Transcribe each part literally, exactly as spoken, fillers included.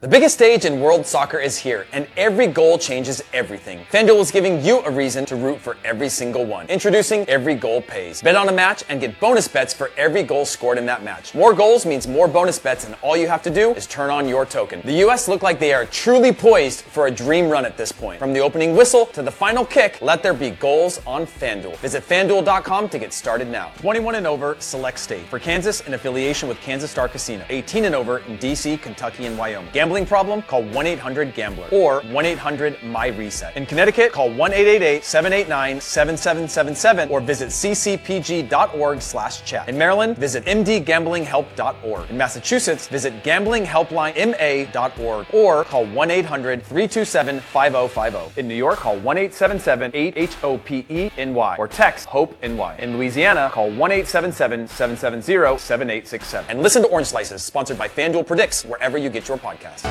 The biggest stage in world soccer is here, and every goal changes everything. FanDuel is giving you a reason to root for every single one. Introducing Every Goal Pays. Bet on a match and get bonus bets for every goal scored in that match. More goals means more bonus bets, and all you have to do is turn on your token. The U S look like they are truly poised for a dream run at this point. From the opening whistle to the final kick, let there be goals on FanDuel. Visit FanDuel dot com to get started now. twenty-one and over, select state. For Kansas, in affiliation with Kansas Star Casino. eighteen and over in D C, Kentucky, and Wyoming. Gambling problem? Call one eight hundred gambler or one eight hundred M Y reset. In Connecticut, call one eight eight eight, seven eight nine, seven seven seven seven or visit c c p g dot org slash chat. In Maryland, visit m d gambling help dot org. In Massachusetts, visit gambling helpline m a dot org or call one eight hundred, three two seven, five oh five oh. In New York, call one eight seven seven, eight H O P E N Y or text HOPE-NY. In Louisiana, call one eight seven seven, seven seven zero, seven eight six seven. And listen to Orange Slices, sponsored by FanDuel Predicts, wherever you get your podcasts.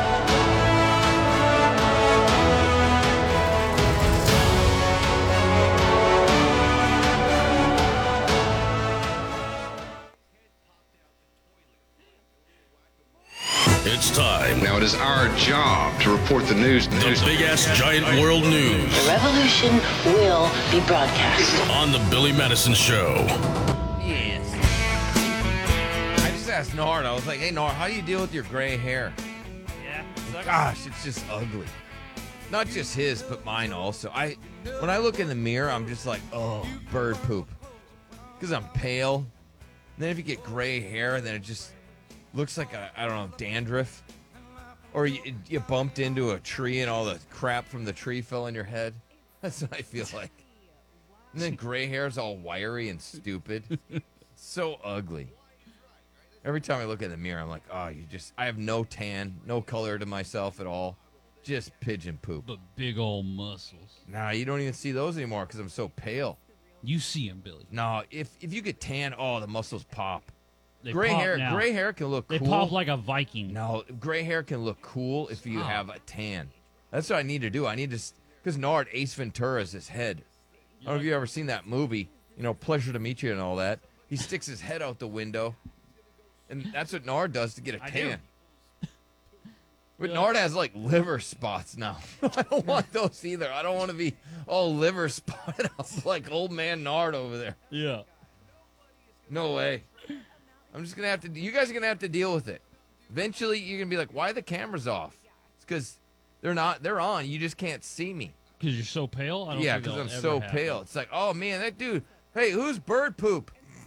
It's time. Now it is our job to report the news. The news. Big ass giant world news. The revolution will be broadcast on the Billy Madison Show. Yes. I just asked Nard. I was like, "Hey Nard, how do you deal with your gray hair?" Yeah. Gosh, it's just ugly. Not just his, but mine also. I when I look in the mirror, I'm just like, oh, bird poop. Because I'm pale. And then if you get gray hair, then it just looks like a, I don't know, dandruff. Or you, you bumped into a tree and all the crap from the tree fell in your head. That's what I feel like. And then gray hair's all wiry and stupid. So ugly. Every time I look in the mirror, I'm like, oh, you just, I have no tan, no color to myself at all. Just pigeon poop. But big old muscles. Nah, you don't even see those anymore because I'm so pale. You see them, Billy. No, if if you get tan, oh, the muscles pop. They gray pop hair, now. gray hair can look They cool. pop like a Viking. No, gray hair can look cool if you Stop. have a tan. That's what I need to do. I need to, because Nard, Ace Ventura is his head. I don't know if you've ever seen that movie, you know, Pleasure to Meet You and all that. He sticks his head out the window, and that's what Nard does to get a I tan. do. But Yeah. Nard has, like, liver spots now. I don't want those either. I don't want to be all liver spotted up like old man Nard over there. Yeah. No way. I'm just going to have to, you guys are going to have to deal with it. Eventually, you're going to be like, why are the cameras off? It's because they're not, they're on. You just can't see me. Because you're so pale? I don't Yeah, think because I'm that'll so ever happen. pale. It's like, oh, man, that dude, hey, who's bird poop?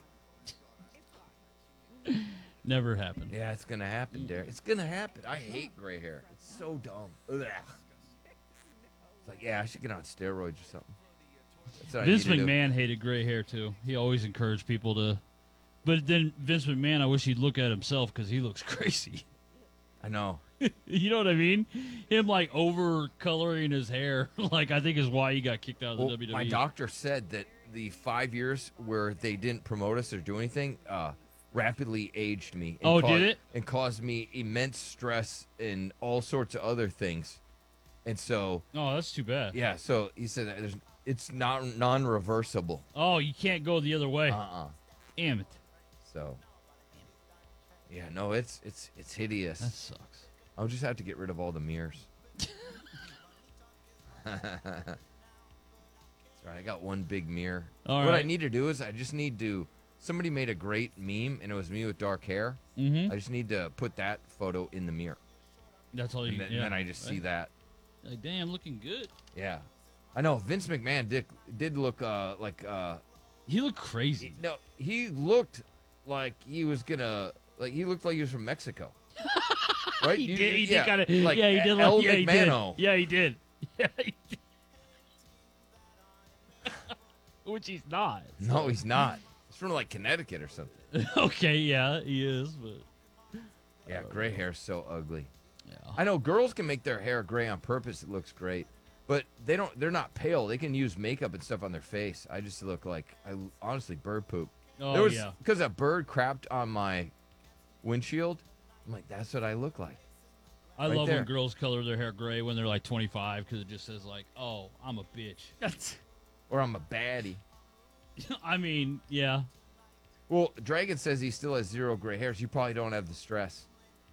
Never happened. Yeah, it's going to happen, Derek. It's going to happen. I hate gray hair. It's so dumb. Ugh. It's like, yeah, I should get on steroids or something. That's what I Vince need to do. McMahon hated gray hair, too. He always encouraged people to. But then Vince McMahon, I wish he'd look at himself because he looks crazy. I know. You know what I mean? Him, like, over-coloring his hair, like, I think is why he got kicked out of the Well, W W E. my doctor said that the five years where they didn't promote us or do anything uh, rapidly aged me. And Oh, caused, did it? And caused me immense stress and all sorts of other things. And so, Oh, that's too bad. yeah, so he said that there's, it's not non-reversible. Oh, you can't go the other way. Uh-uh. Damn it. So, yeah, no, it's it's it's hideous. That sucks. I'll just have to get rid of all the mirrors. That's right. I got one big mirror. All what I right. need to do is I just need to. Somebody made a great meme, and it was me with dark hair. Mm-hmm. I just need to put that photo in the mirror, That's all you and then, yeah, then I just see right? that. Like, damn, looking good. Yeah, I know. Vincent McMahon did did look uh, like uh, He looked crazy. no, he looked like he was gonna like he looked like he was from Mexico. Right? He You- did. He yeah, did kind of. like yeah, he did. El Like, yeah, he did. McMahon. Yeah, he did. Yeah, he did. Which he's not. No, he's not. He's from like Connecticut or something. Okay, yeah, he is, but Yeah, gray hair's so ugly. yeah. I know girls can make their hair gray on purpose. It looks great, but they don't. They're not pale. They can use makeup and stuff on their face. I just look like I honestly bird poop. Oh there was yeah. because a bird crapped on my windshield. I'm like, that's what I look like. I right love there. when girls color their hair gray when they're like twenty-five because it just says like, "Oh, I'm a bitch." That's. Or I'm a baddie. I mean, yeah. Well, Dragon says he still has zero gray hairs. You probably don't have the stress.